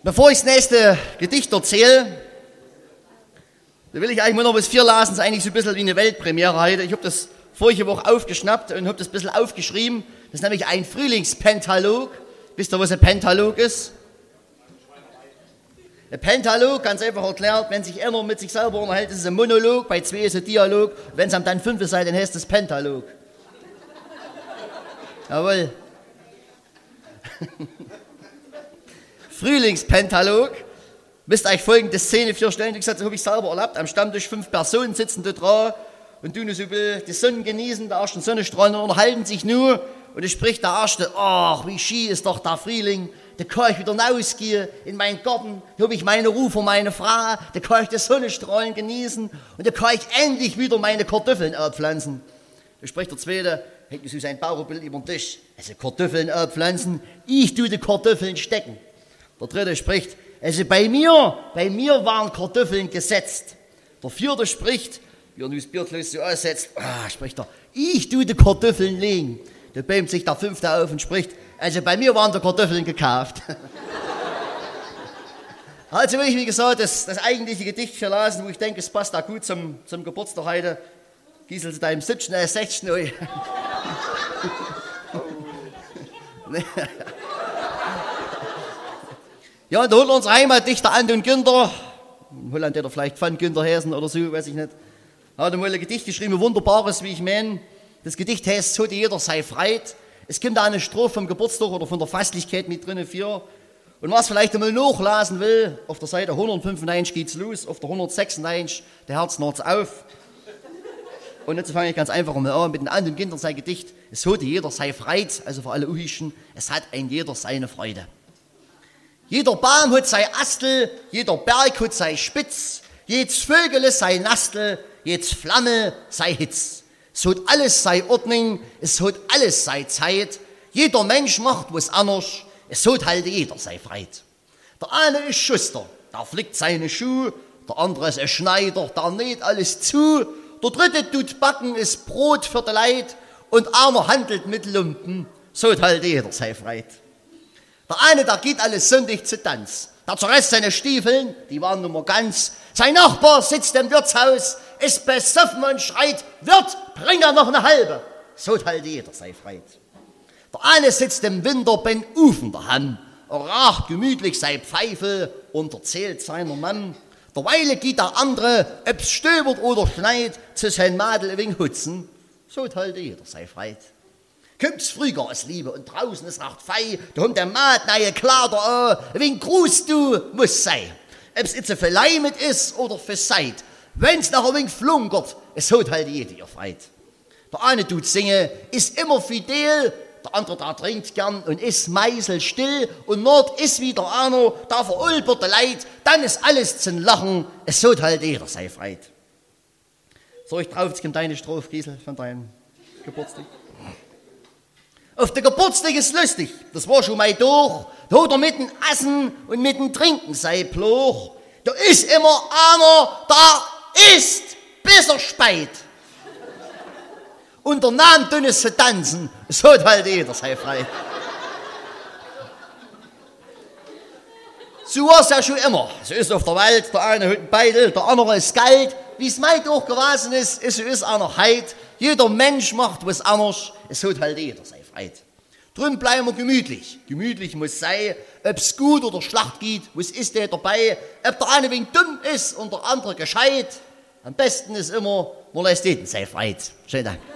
Bevor ich das nächste Gedicht erzähle, da will ich eigentlich nur noch bis 4 lesen. Das ist eigentlich so ein bisschen wie eine Weltpremiere heute. Ich habe das vorige Woche aufgeschnappt und habe das ein bisschen aufgeschrieben. Das ist nämlich ein Frühlingspentalog. Wisst ihr, was ein Pentalog ist? Ein Pentalog, ganz einfach erklärt, wenn sich einer mit sich selber unterhält, ist es ein Monolog, bei 2 ist es ein Dialog. Wenn es dann 5 ist, dann heißt es Pentalog. Jawohl. Frühlingspentalog. Müsst euch folgende Szene vorstellen. Wie gesagt, das habe ich selber erlebt. Am Stammtisch 5 Personen sitzen da dran und tun so die Sonne genießen, der ersten Sonnenstrahlen und unterhalten sich nur. Und es spricht der Erste: ach, wie schön ist doch der Frühling. Da kann ich wieder rausgehen in meinen Garten, da habe ich meine Ruhe für meine Frau, da kann ich die Sonnenstrahlen genießen und da kann ich endlich wieder meine Kartoffeln abpflanzen. Da spricht der Zweite, hält so sein Bauchbild über den Tisch: also Kartoffeln abpflanzen, ich tue die Kartoffeln stecken. Der Dritte spricht: also bei mir waren Kartoffeln gesetzt. Der Vierte spricht, wie er nun das Bierglas so aussetzt, spricht er: ich tue die Kartoffeln legen. Da bäumt sich der Fünfte auf und spricht: also bei mir waren die Kartoffeln gekauft. Also will ich, wie gesagt, das eigentliche Gedicht verlassen, wo ich denke, es passt da gut zum Geburtstag heute. Giesel zu deinem 16. Ui. Ja, und da holt unser Heimatdichter Anton Günther, in Holland hat er vielleicht von Günther Häsen oder so, weiß ich nicht, hat mal ein Gedicht geschrieben, ein wunderbares, wie ich meine. Das Gedicht heißt: so jeder sei freit. Es kommt da eine Strophe vom Geburtstag oder von der Festlichkeit mit drin für. Und was vielleicht einmal nachlesen will, auf der Seite 195 geht's los, auf der 196 der Herz naht's auf. Und jetzt fange ich ganz einfach mal an mit den anderen Kindern sein Gedicht. Es hat jeder sei freit, also für alle Uhischen, es hat ein jeder seine Freude. Jeder Baum hat sei Astel, jeder Berg hat sei Spitz, jedes Vögel sei Nastel, jedes Flamme sei Hitz. Es hat alles sei Ordnung, es hat alles sei Zeit, jeder Mensch macht was anders, es hat halt jeder sei freit. Der eine ist Schuster, der flickt seine Schuhe, der andere ist ein Schneider, der näht alles zu, der dritte tut backen, ist Brot für die Leid und einer handelt mit Lumpen, so hat halt jeder sei freit. Der eine, der geht alles sündig zu Tanz, der zerreißt seine Stiefeln, die waren nun mal ganz, sein Nachbar sitzt im Wirtshaus, ist besoffen und schreit: Wirt, bring er noch eine halbe. So halt jeder sei freit. Der eine sitzt im Winter beim Ufen daheim, er raucht gemütlich sei Pfeife und erzählt seiner Mann. Derweile geht der andere, ob's stöbert oder schneit, zu sein Madel wegen Hutzen. So halt jeder sei freit. Kommt's früher als Liebe und draußen ist raucht Fei, da kommt der Maat neue Kleider an, wegen Gruß du muss sei. Ob's jetzt für Leimet ist oder für Seid, wenn's nach ein wenig flunkert, es hat halt jeder ihr Freit. Der eine tut singen, ist immer fidel, der andere da trinkt gern und ist meiselstill und nord ist wieder einer, da verulbert der Leid, dann ist alles zum Lachen, es hat halt jeder sei freit. So, ich drauf, jetzt kommt deine Strophe, Giesel, von deinem Geburtstag. Auf der Geburtstag ist lustig, das war schon mal durch, da hat er mit dem Essen und mit dem Trinken sei Pluch. Da ist immer einer, da ist bis er speit. Und der Name dünnes zu tanzen, es hat halt jeder sei frei. So war es ja schon immer. So ist auf der Welt, der eine hat einen Beidel, der andere ist Geld. Wie es meint auch gewesen ist, so ist einer heit. Jeder Mensch macht was anderes, es hat halt jeder sei frei. Drum bleiben wir gemütlich. Gemütlich muss sein, ob es gut oder schlecht geht, was ist der dabei, ob der eine wegen dumm ist und der andere gescheit. Am besten ist immer, man lässt jeden sei frei. Schönen Dank.